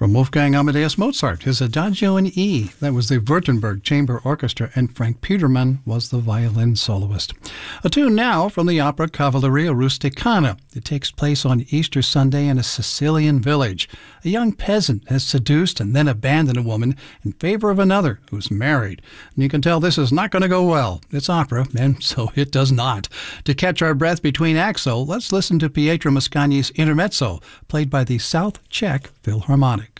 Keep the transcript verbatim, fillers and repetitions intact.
From Wolfgang Amadeus Mozart, his Adagio in E. That was the Württemberg Chamber Orchestra, and Frank Petermann was the violin soloist. A tune now from the opera Cavalleria Rusticana. It takes place on Easter Sunday in a Sicilian village. A young peasant has seduced and then abandoned a woman in favor of another who's married. And you can tell this is not going to go well. It's opera, and so it does not. To catch our breath between acts, though, let's listen to Pietro Mascagni's Intermezzo, played by the South Czech Philharmonic.